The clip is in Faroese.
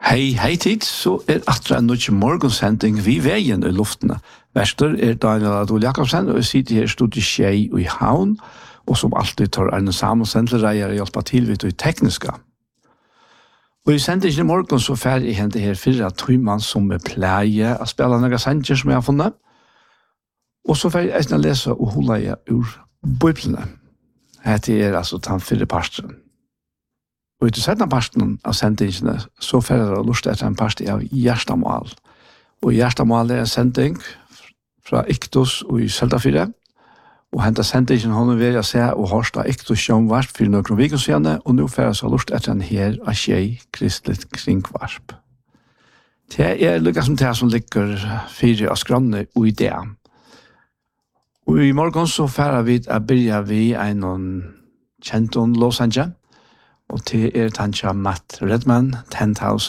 Hei tid, så atra en nødvendig morgonsending vi veien i luftene. Vester Daniel Adol Jakobsen, og jeg sitter her i studiet Skjei i Havn, og som alltid tar Arne Samuelsen til reier og hjelper til vidt og tekniske. Og i sendingen i morgen så fer jeg hente her 4 timer som pleier å spille noen sanger som jeg har funnet. Og så fer jeg å lese og holde jeg ur Bibelene. Dette altså den 4 parten. Og i den parten av sendingene så fer jeg å luste etter en part av Gjerstamål. Og Gjerstamål en sending fra Iktos og i Seltafire. Og hentet sendingen hun vil jeg se og hørste Iktos sjønvarp for noen viker siden, og nå fer jeg så luste etter en her av Skjei kristelig kringvarp. Det lykkes som det som ligger 4 av skrannene og i det. Og i morgen så fer vi å begynne vi en kjent låsanje, og til tanka Matt Redman, 10,000.